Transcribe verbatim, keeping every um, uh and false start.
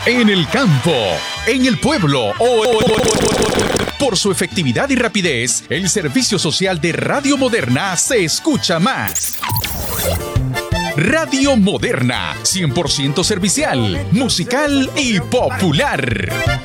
en el campo, en el pueblo o por su efectividad y rapidez, el servicio social de Radio Moderna se escucha más. Radio Moderna, cien por ciento servicial, musical y popular.